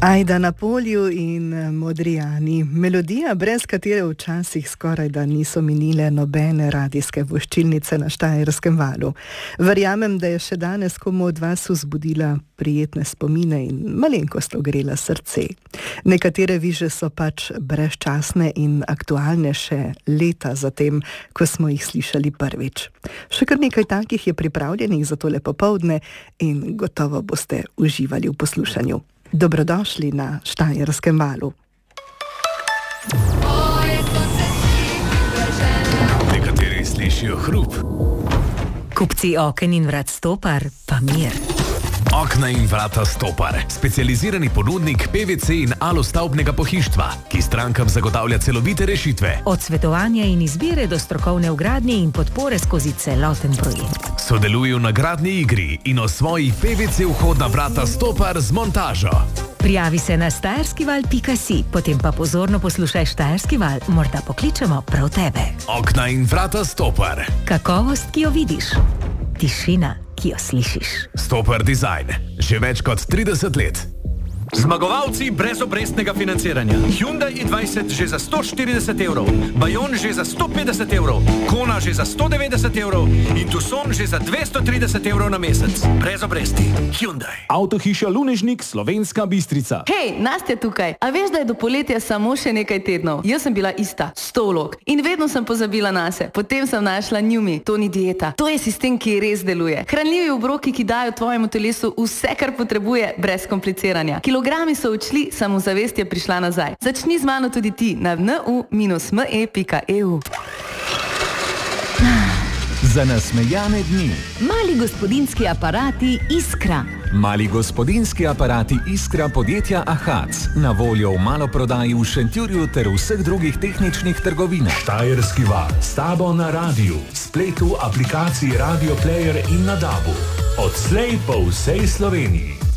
Ajda na polju in Modrijani. Melodija, brez katere včasih skoraj da niso minile nobene radijske voščilnice na Štajerskem valu. Verjamem, da je še danes komu od vas vzbudila prijetne spomine in malenkost ogrela srce. Nekatere viže so pač brezčasne in aktualne še leta zatem, ko smo jih slišali prvič. Še kar nekaj takih je pripravljenih za tole popoldne in gotovo boste uživali v poslušanju. Dobrodošli na Štajerskem valu. Nekateri slišijo hrup. Kupci oken in vrat Stopar pa mir. Okna in vrata Stopar, specializirani ponudnik PVC in alostavbnega pohištva, ki strankam zagotavlja celovite rešitve. Od svetovanja in izbire do strokovne vgradnje in podpore skozi celoten projekt. Sodeluj v nagradni igri in osvoji PVC vhodna vrata Stopar z montažo. Prijavi se na štajerskival.si, potem pa pozorno poslušaj Štajerski val, morda pokličemo prav tebe. Okna in vrata Stopar. Kakovost, ki jo vidiš. Tišina, ki jo slišiš. Stopar Design. Že več kot 30 let. Zmagovalci brez obrestnega financiranja. Hyundai i20 že za 140 evrov, Bayon že za 150 evrov, Kona že za 190 evrov in Tucson že za 230 evrov na mesec. Brez obresti. Hyundai. Avtohiša Lunežnik, Slovenska Bistrica. Hej, Nastja tukaj. A veš, da je do poletja samo še nekaj tednov? Jaz sem bila ista, 100 vlog. In vedno sem pozabila nase. Potem sem našla Numi. To ni dieta. To je sistem, ki res deluje. Hranljivi obroki, ki dajo tvojemu telesu vse, kar potrebuje, brez kompliciranja. Kilogrami so odšli, samozavest je prišla nazaj. Začni z mano tudi ti na nu-me.eu. Za nasmejane dni. Mali gospodinjski aparati Iskra. Mali gospodinjski aparati Iskra podjetja Ahac. Na voljo v maloprodaji v Šentjurju ter vseh drugih tehničnih trgovinah. Štajerski val. S tabo na radiju, spletu, aplikaciji Radio Player in na DAB-u. Odslej po vsej Sloveniji.